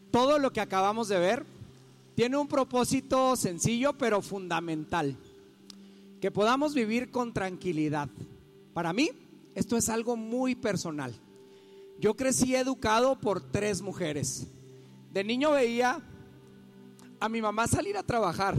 Todo lo que acabamos de ver tiene un propósito sencillo pero fundamental: que podamos vivir con tranquilidad. Para mí, esto es algo muy personal. Yo crecí educado por 3 mujeres. De niño veía a mi mamá salir a trabajar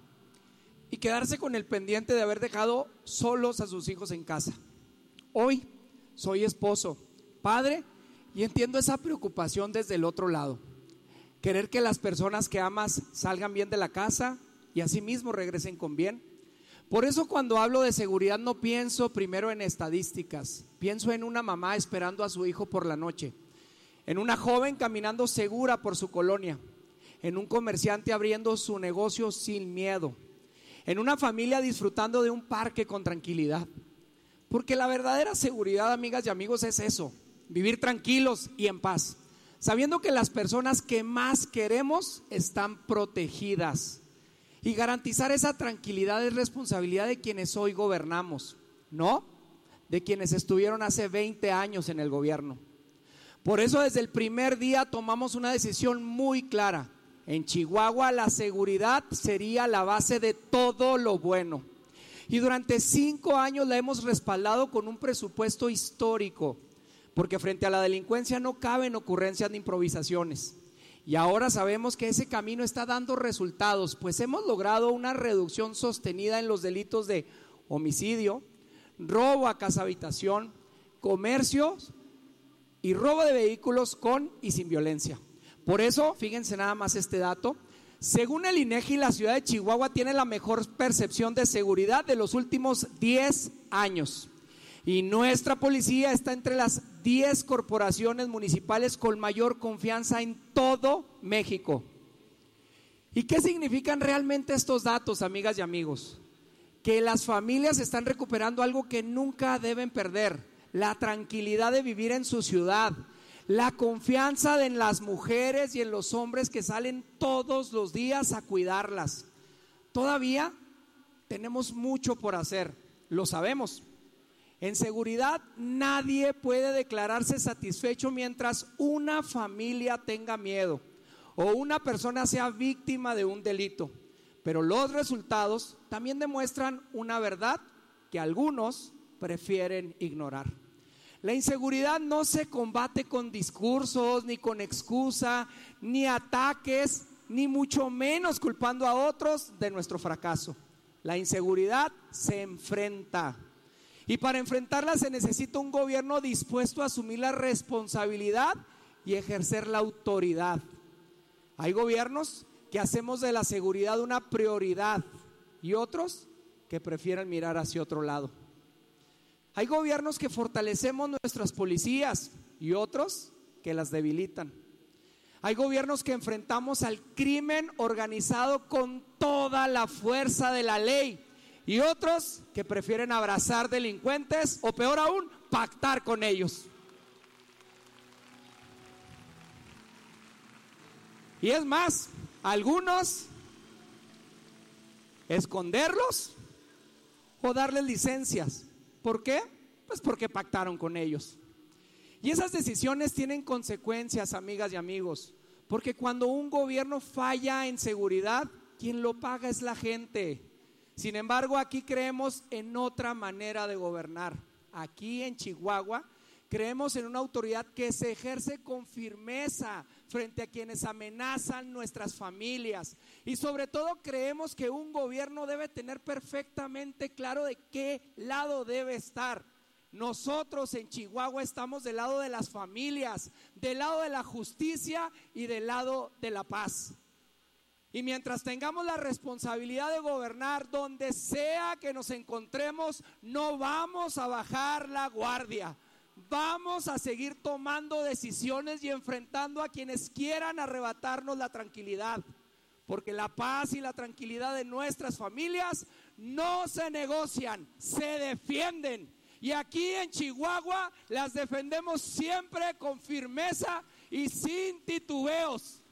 y quedarse con el pendiente de haber dejado solos a sus hijos en casa. Hoy soy esposo, padre, y entiendo esa preocupación desde el otro lado. Querer que las personas que amas salgan bien de la casa y asimismo regresen con bien. Por eso cuando hablo de seguridad no pienso primero en estadísticas, pienso en una mamá esperando a su hijo por la noche, en una joven caminando segura por su colonia, en un comerciante abriendo su negocio sin miedo, en una familia disfrutando de un parque con tranquilidad. Porque la verdadera seguridad, amigas y amigos, es eso: vivir tranquilos y en paz, sabiendo que las personas que más queremos están protegidas. Y garantizar esa tranquilidad es responsabilidad de quienes hoy gobernamos, no de quienes estuvieron hace 20 años en el gobierno. Por eso desde el primer día tomamos una decisión muy clara: en Chihuahua la seguridad sería la base de todo lo bueno. Y durante 5 años la hemos respaldado con un presupuesto histórico, porque frente a la delincuencia no caben ocurrencias ni improvisaciones. Y ahora sabemos que ese camino está dando resultados, pues hemos logrado una reducción sostenida en los delitos de homicidio, robo a casa habitación, comercios y robo de vehículos con y sin violencia. Por eso, fíjense nada más este dato: según el INEGI, la ciudad de Chihuahua tiene la mejor percepción de seguridad de los últimos 10 años. Y nuestra policía está entre las 10 corporaciones municipales con mayor confianza en todo México. ¿Y qué significan realmente estos datos, amigas y amigos? Que las familias están recuperando algo que nunca deben perder: la tranquilidad de vivir en su ciudad, la confianza en las mujeres y en los hombres que salen todos los días a cuidarlas. Todavía tenemos mucho por hacer, lo sabemos. En seguridad nadie puede declararse satisfecho mientras una familia tenga miedo o una persona sea víctima de un delito. Pero los resultados también demuestran una verdad que algunos prefieren ignorar. La inseguridad no se combate con discursos, ni con excusa, ni ataques, ni mucho menos culpando a otros de nuestro fracaso. La inseguridad se enfrenta. Y para enfrentarla se necesita un gobierno dispuesto a asumir la responsabilidad y ejercer la autoridad. Hay gobiernos que hacemos de la seguridad una prioridad y otros que prefieren mirar hacia otro lado. Hay gobiernos que fortalecemos nuestras policías y otros que las debilitan. Hay gobiernos que enfrentamos al crimen organizado con toda la fuerza de la ley y otros que prefieren abrazar delincuentes o, peor aún, pactar con ellos. Y es más, algunos esconderlos o darles licencias. ¿Por qué? Pues porque pactaron con ellos. Y esas decisiones tienen consecuencias, amigas y amigos, porque cuando un gobierno falla en seguridad, quien lo paga es la gente. Sin embargo, aquí creemos en otra manera de gobernar. Aquí en Chihuahua creemos en una autoridad que se ejerce con firmeza frente a quienes amenazan nuestras familias. Y sobre todo creemos que un gobierno debe tener perfectamente claro de qué lado debe estar. Nosotros en Chihuahua estamos del lado de las familias, del lado de la justicia y del lado de la paz. Y mientras tengamos la responsabilidad de gobernar donde sea que nos encontremos, no vamos a bajar la guardia. Vamos a seguir tomando decisiones y enfrentando a quienes quieran arrebatarnos la tranquilidad. Porque la paz y la tranquilidad de nuestras familias no se negocian, se defienden. Y aquí en Chihuahua las defendemos siempre con firmeza y sin titubeos.